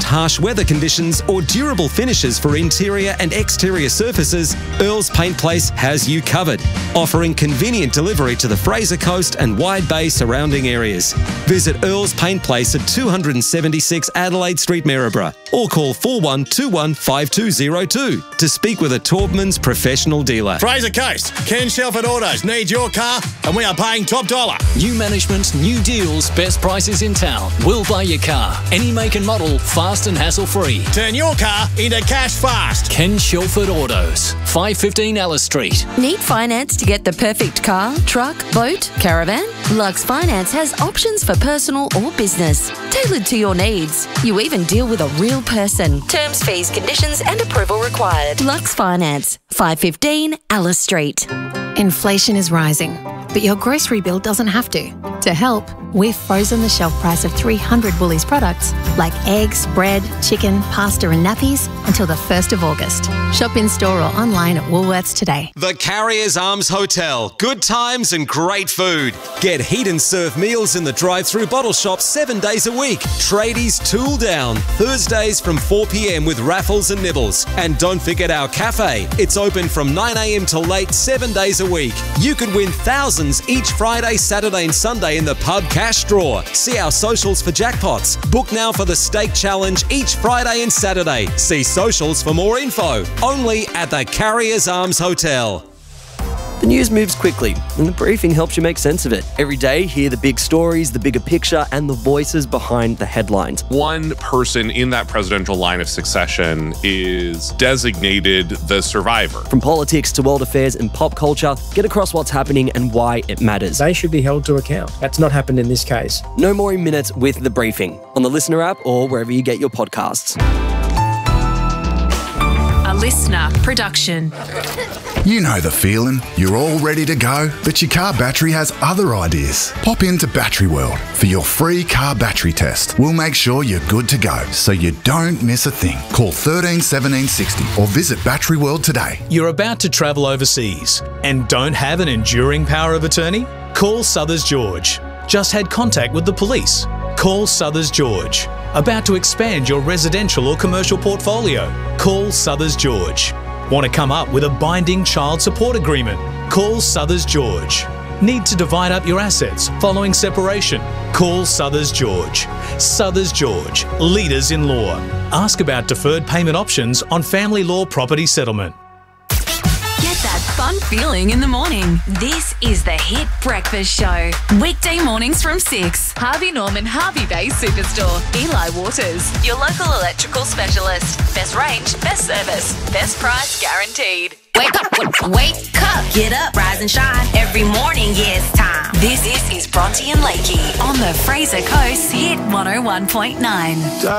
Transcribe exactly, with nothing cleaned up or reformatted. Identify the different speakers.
Speaker 1: harsh weather conditions or durable finishes for interior and exterior surfaces, Earls Paint Place has you covered, offering convenient delivery to the Fraser Coast and Wide Bay surrounding areas. Visit Earls Paint Place at two seventy-six Adelaide Street, Maryborough, or call four one two one five two zero two to speak with a Taubman's professional dealer.
Speaker 2: Fraser Coast, Ken Shelford Autos need your car and we are paying top dollar.
Speaker 3: New management, new deals, best prices in town. We'll buy your car. Any make and model, fast and hassle-free.
Speaker 2: Turn your car into cash fast.
Speaker 3: Ken Shelford Autos, five fifteen Alice Street.
Speaker 4: Need finance to get the perfect car, truck, boat, caravan? Lux Finance has options for personal or business, tailored to your needs. You even deal with a real person. Terms, fees, conditions and approval required. Lux Finance, five fifteen Alice Street.
Speaker 5: Inflation is rising, but your grocery bill doesn't have to. To help, we've frozen the shelf price of three hundred Woolies products like eggs, bread, chicken, pasta and nappies until the first of August. Shop in store or online at Woolworths today.
Speaker 1: The Carriers Arms Hotel. Good times and great food. Get heat and serve meals in the drive-through bottle shop seven days a week. Tradies Tool Down. Thursdays from four p m with raffles and nibbles. And don't forget our cafe. It's open from nine a m till late seven days a week. You could win thousands each Friday, Saturday and Sunday in the pub cash draw. See our socials for jackpots. Book now for the Steak Challenge each Friday and Saturday. See socials for more info. Only at the Carriers Arms Hotel.
Speaker 6: The news moves quickly, and the briefing helps you make sense of it. Every day, hear the big stories, the bigger picture, and the voices behind the headlines.
Speaker 7: One person in that presidential line of succession is designated the survivor.
Speaker 6: From politics to world affairs and pop culture, get across what's happening and why it matters.
Speaker 8: They should be held to account. That's not happened in this case.
Speaker 6: No more in minutes with The Briefing on the Listener app or wherever you get your podcasts.
Speaker 9: A Listener production.
Speaker 10: You know the feeling. You're all ready to go, but your car battery has other ideas. Pop into Battery World for your free car battery test. We'll make sure you're good to go, so you don't miss a thing. Call one three one seven six zero or visit Battery World today.
Speaker 11: You're about to travel overseas and don't have an enduring power of attorney? Call Southers George. Just had contact with the police? Call Southers George. About to expand your residential or commercial portfolio? Call Southers George. Want to come up with a binding child support agreement? Call Southers George. Need to divide up your assets following separation? Call Southers George. Southers George, leaders in law. Ask about deferred payment options on family law property settlement.
Speaker 9: Get that fun feeling in the morning. This is the Hit Breakfast Show. Weekday mornings from six. Harvey Norman Harvey Bay Superstore. Eli Waters, your local electrical specialist. Best range, best service, best price guaranteed.
Speaker 12: Wake up, wake up, get up, rise and shine. Every morning, yeah, it's time.
Speaker 9: This is, is Bronte and Lakey on the Fraser Coast Hit one oh one point nine.